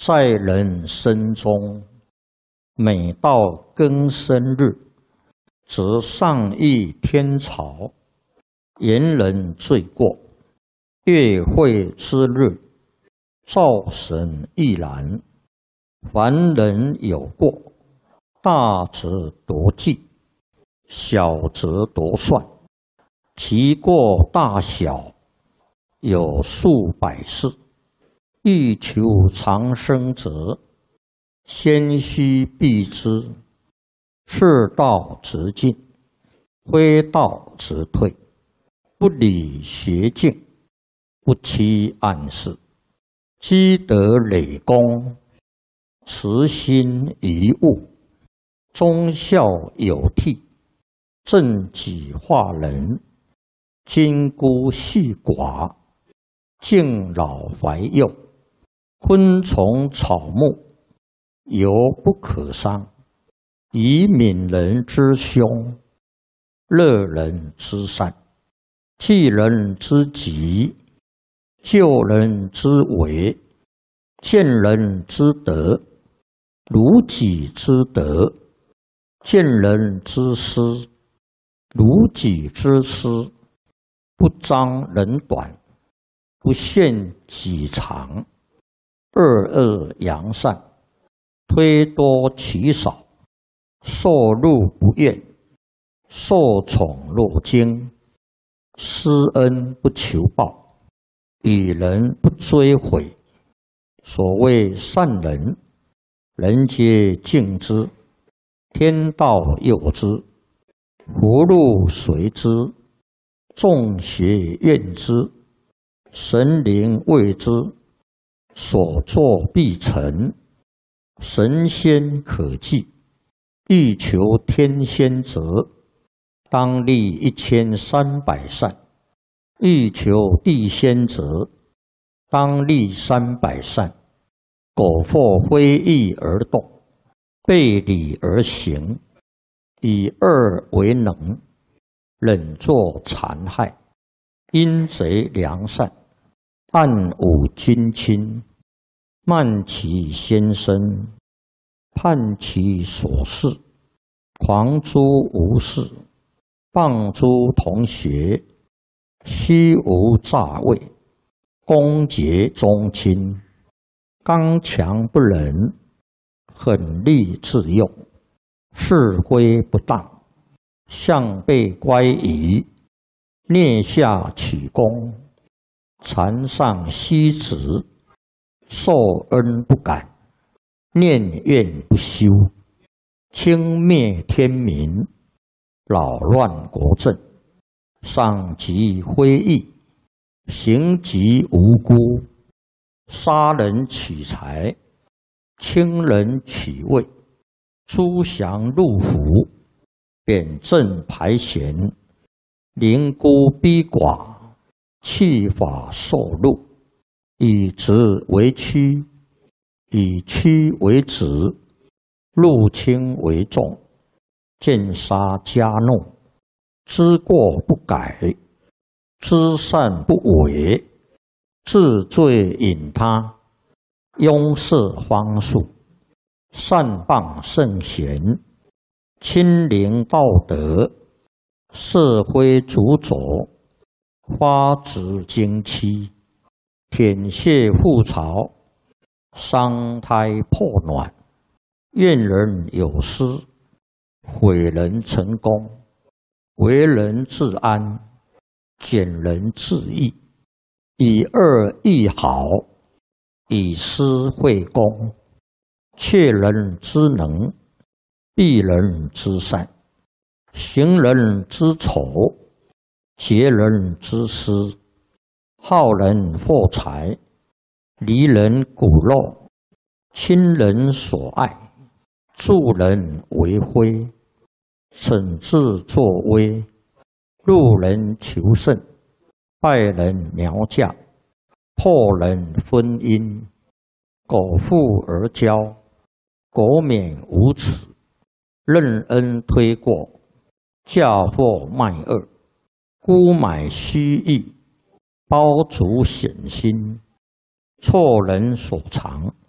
在人生中，每到庚申日，则上议天朝，言人罪过。月会之日，灶神亦然。凡人有过，大则夺计，小则夺算。其过大小，有数百事。欲求长生者，先须避之。是道则进，非道则退。不理邪径，不欺暗室。积德累功，慈心遗物。忠孝有悌，正己化人。金孤细寡，敬老怀幼。昆虫草木，犹不可伤。以悯人之凶，乐人之善。济人之急，救人之危。见人之德，如己之德；见人之失，如己之失。不彰人短，不限己长。恶恶扬善，推多其少。受禄不怨，受宠若惊。施恩不求报，与人不追悔。所谓善人，人皆敬之，天道佑之，福禄随之，众邪怨之，神灵畏之。所作必成，神仙可祭。欲求天仙者，当立1300善；欲求地仙者，当立300善。苟或非义而动，背礼而行，以恶为能，忍作残害，阴贼良善。暗侮君亲，慢其先生，叛其所事，狂诛无事，谤诸同学，虚无诈伪，攻讦宗亲，刚强不仁，狠戾自用，是非不当，向背乖疑，蹑下取功，禅上虚职，受恩不感，念怨不休，轻蔑天民，扰乱国政，伤及非义，刑及无辜，杀人取财，轻人取位，诛降入府，贬正排贤，凌孤逼寡，弃法受禄，以直为屈，以屈为直，入轻为重，见杀加怒，知过不改，知善不为，治罪引他，拥塞方术，善谤圣贤，亲临道德，社会主佐，花枝经期，舔血覆巢，伤胎破卵，怨人有失，毁人成功，为人自安，减人自益，以恶易好，以私会公，窃人之能，避人之善，行人之丑，劫人之私，好人获财，离人骨肉，亲人所爱，助人为非，惩治作威，路人求胜，败人苗嫁，破人婚姻，苟富而骄，苟免无耻，任恩推过，嫁祸卖恶，沽买虚意，包足险心，错人所长，